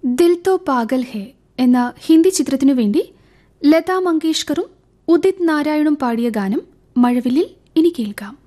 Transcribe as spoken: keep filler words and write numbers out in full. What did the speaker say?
ദിൽ തോ പാഗൽ ഹേ എന്ന ഹിന്ദി ചിത്രത്തിനു വേണ്ടി ലതാ മങ്കേഷ്കറും ഉദിത് നാരായണും പാടിയ ഗാനം മഴവില്ലിൽ ഇനി കേൾക്കാം.